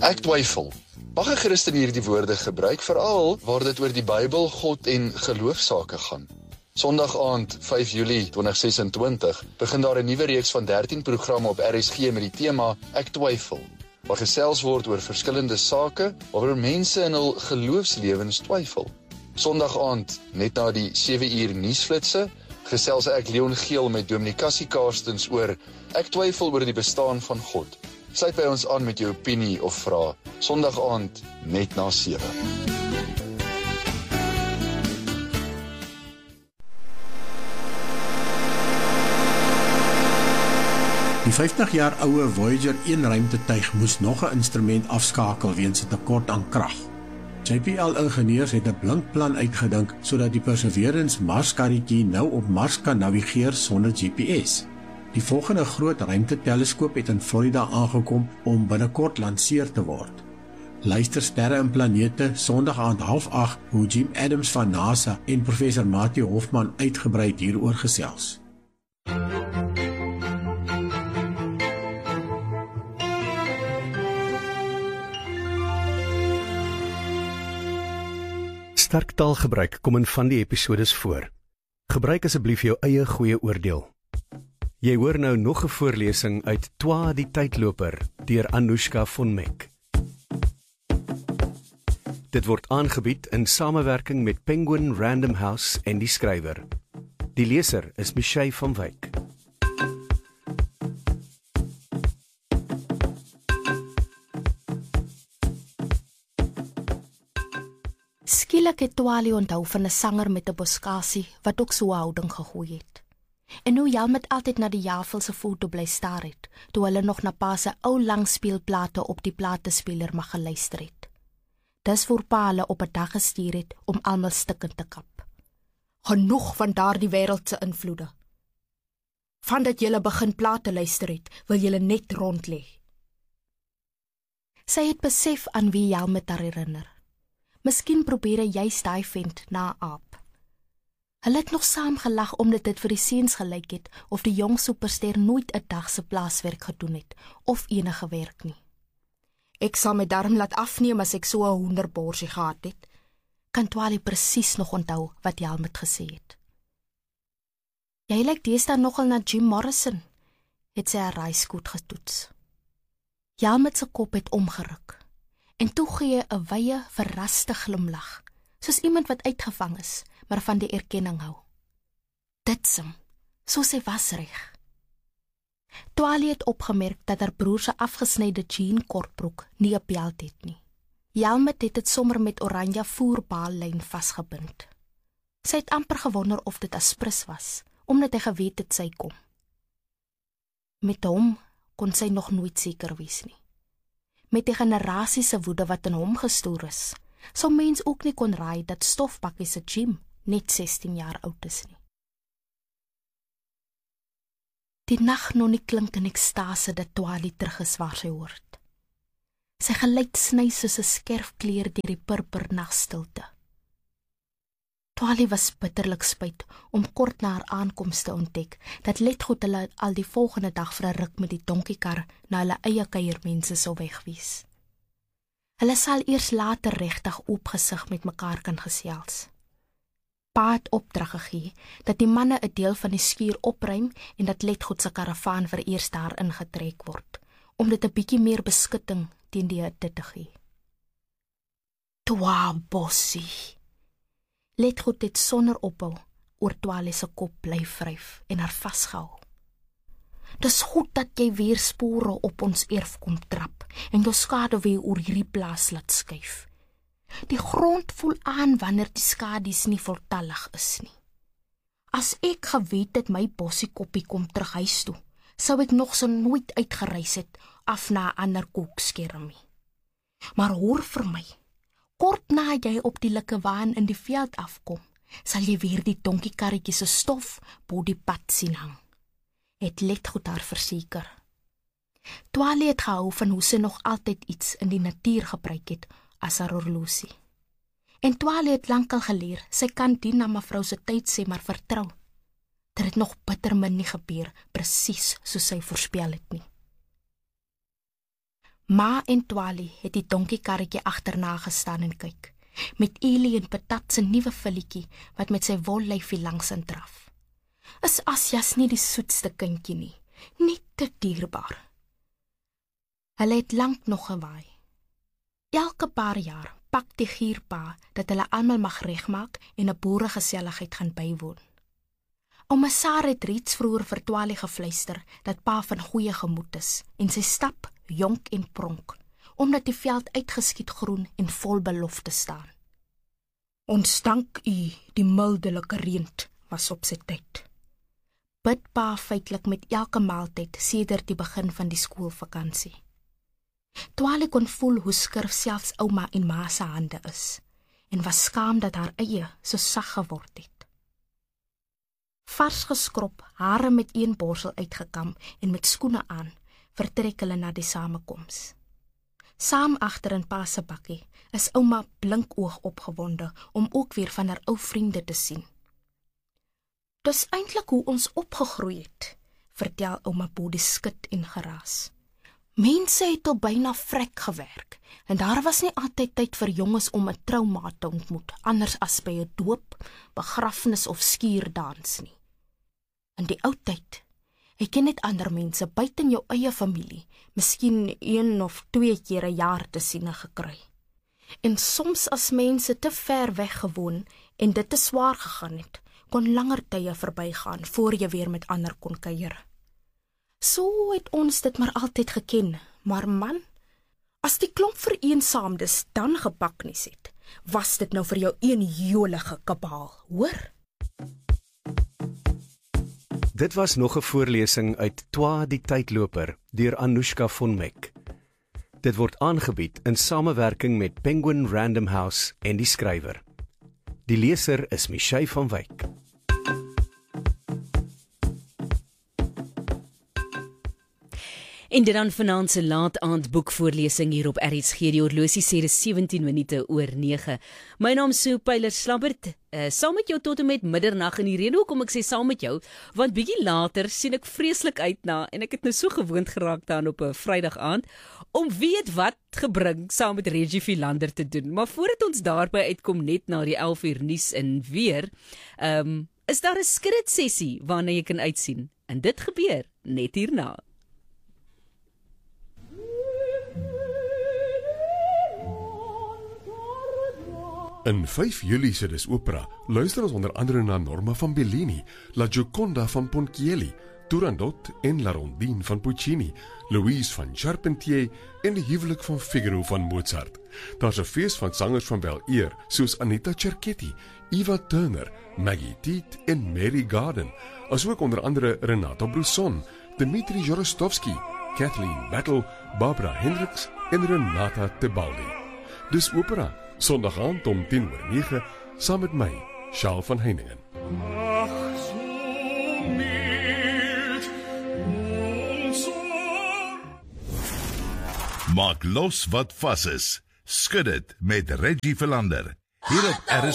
Ek twyfel. Mag ek Christen hierdie woorde gebruik, veral waar dit oor die Bybel, God en geloofsake gaan. Sondag aand, 5 Julie 2026, begin daar 'n nuwe reeks van 13 programme op RSG met die tema Ek twyfel, waar gesels word oor verskillende sake waaroor mense in hul geloofslewens twyfel. Sondag aand, net na die 7 uur nuusflitse, gesels ek Leon Geel met Dominee Cassie Karstens oor Ek twyfel oor die bestaan van God. Sluit by ons aan met jou opinie of vrae. Sondag aand, net na 7. Die 50 jaar oue Voyager 1 ruimtetuig moes nog 'n instrument afskakel weens 'n tekort aan krag. JPL-ingenieurs het 'n blink plan uitgedink sodat die Perseverance Marskarretjie nou op Mars kan navigeer sonder GPS. Die volgende groot ruimteteleskoop het in Florida aangekom om binnekort lanseer te word. Luister Sterre en Planete Sondag aand 7:30 hoe Jim Adams van NASA en professor Matthew Hoffman uitgebrei hieroor gesels. Sterk taalgebruik kom in van die episodes voor. Gebruik asseblief jou eie goeie oordeel. Jy hoor nou nog 'n voorlesing uit Twa die Tydloper deur Anoushka von Meck. Dit word aangebied in samewerking met Penguin Random House en die skrywer. Die leser is Michelle van Wyk. Skielik het Twali onthou van 'n sanger met 'n boskasie wat ook so 'n houding gegooi het. En hoe Jalmet altyd na die Jafel se foto bly staar het, toe hulle nog na pa se ou langspeelplate op die platespeler mag geluister het. Dis voor pa hulle op 'n dag gestuur het om almal stikkend te kap. Genoeg van daardie wêreldse invloede. Vandat julle begin plate luister het, wil julle net rond lê. Sy het besef aan wie Jalmet haar herinner. Miskien probeer hy juist daai vent na aap. Hulle het nog saam gelag omdat dit vir die seuns gelyk het of die jong superster nooit 'n dag se plaaswerk gedoen het of enige werk nie. Ek sal my darm laat afneem as ek so 'n hoenderborsie gehad het. Kan Twali presies nog onthou wat Jalmet gesê het. Jy lyk deesdae nogal na Jim Morrison, het sy haar raaiskoot getoets. Jalmet se kop het omgeruk. En toe gee 'n wye, verraste glimlag, soos iemand wat uitgevang is, maar van die erkenning hou. Dit's hom, so sy was reg. Twali het opgemerk dat haar broer se afgesnyde jean kortbroek nie 'n belt het nie. Jalmet het dit sommer met oranje voerbaallyn vasgebind. Sy het amper gewonder of dit aspris was, omdat hy geweet het sy kom. Met hom kon sy nog nooit seker wees nie. Met die generasie se woede wat in hom gestoor is, sou mens ook nie kon raai dat stofbakkie se Jim net 16 jaar oud is nie. Die nag nog nie klink in ekstase dat Twali terug is waar sy hoort. Sy geluid sny soos 'n skerp kleur deur die purper nagstilte. Twali was bitterlik spyt om kort na haar aankoms te ontdek dat Letgoed hulle al die volgende dag vir 'n ruk met die donkiekar na hulle eie kuiermense sou wegwees. Hulle sal eers later regtig oopgesig met mekaar kan gesels. Pa het opdrag gegee dat die manne 'n deel van die skuur opruim en dat Letgoed se karavaan vir eers daar ingetrek word, om dit 'n bietjie meer beskutting teen die hitte te gee. Twa bossie. Letgoed het sonder ophou oor Twali se kop bly vryf en haar vasgehou. Dis goed dat jy weer spore op ons erf kom trap en jou skaduwee oor hierdie plaas laat skuif. Die grond voel aan wanneer die skadies nie voltallig is nie. As ek geweet het my bossie koppie kom terug huis toe, sou ek nog so nooit uitgereis het af na 'n ander kookskermie. Maar hoor vir my, kort na jy op die likkewaan in die veld afkom, sal jy weer die donkiekarretjie se stof bo die pad sien hang. Het Letgoed haar verseker. Twali het gehou van hoe sy nog altyd iets in die natuur gebruik het as haar horlosie. En Twali het lankal geleer, sy kan dien na mevrou se tyd sê maar vertrou. Dit het nog bitter min nie gebeur, presies soos sy voorspel het nie. Ma en Twali het die donkiekarretjie agterna gestaan en kyk, met Elie en Patat se nuwe filletjie wat met sy wollyfie langs in draf. Is Asjas nie die soetste kindjie nie, net te dierbaar. Hulle het lank nog gewaai. Elke paar jaar pak die gierpa dat hulle almal mag regmaak en 'n boeregeselligheid gaan bywoon. Ouma Sarah het reeds vroeër vir Twali gefluister dat pa van goeie gemoed is en sy stap jonk en pronk, omdat die veld uitgeskiet groen en vol belofte staan. Ons dank u, die mildelike reënt, was op sy tyd. Bid pa feitelik met elke maaltyd sedert die begin van die skoolvakansie. Twali kon voel hoe skurf selfs ouma en ma se hande is, en was skaam dat haar eie so sag geword het. Vars geskrob, hare met een borsel uitgekam en met skoene aan, vertrek hulle na die samekoms. Saam agter in pa se bakkie is ouma blinkoog opgewonde om ook weer van haar ou vriende te sien. Dis eintlik hoe ons opgegroei het, vertel ouma Bodie skit en geraas. Mense het al byna vrek gewerk, en daar was nie altyd tyd vir jonges om 'n troumaat te ontmoet, anders as by 'n doop, begrafnis of skuurdans nie. In die ou tyd, jy ken net ander mense buite jou eie familie, miskien 1 of 2 keer 'n jaar te siene gekry. En soms as mense te ver weg gewoon en dit te swaar gegaan het, kon langer tye verbygaan voor jy weer met ander kon kuier. So het ons dit maar altyd geken, maar man, as die klomp vereensaamdes dan gepaknies het, was dit nou vir jou een jolige kabaal, hoor? Dit was nog 'n voorlesing uit Twa die Tydloper deur Anoushka von Meck. Dit word aangebied in samewerking met Penguin Random House en die skrywer. Die leser is Michelle van Wyk. En dit dan vanaand se laat-aand boekvoorlesing hier op RSG. Die horlosie sê dis 17 minute oor 9. My naam is Sue Pyler-Slabbert. Saam met jou tot en met middernag. En die rede hoekom ek sê saam met jou, want bietjie later sien ek vreeslik uit na, en ek het nou so gewoond geraak daaraan op 'n Vrydag aand, om weet wat gebring saam met Reggie Philander te doen. Maar voordat ons daarby uitkom, net na die 11 uur nuus en weer, is daar 'n skritsessie waarna jy kan uitsien. En dit gebeur net hierna. In 5 Julie se Dis Opera luister ons onder andere na Norma van Bellini, La Gioconda van Ponchielli, Turandot en La Rondine van Puccini, Louise van Charpentier en die huwelik van Figaro van Mozart. Daar's 'n fees van sangers van wel eer, soos Anita Cerchetti, Eva Turner, Maggie Teet en Mary Garden, asook onder andere Renato Brusson, Dmitri Jorostovsky, Kathleen Battle, Barbara Hendricks en Renata Tebaldi. Dis Opera, Sondag aand om 10:09, saam met my, Charles van Heiningen. Ach, so mild und so... Maak los wat vas is. Skud dit met Reggie Philander. Hier op RSG.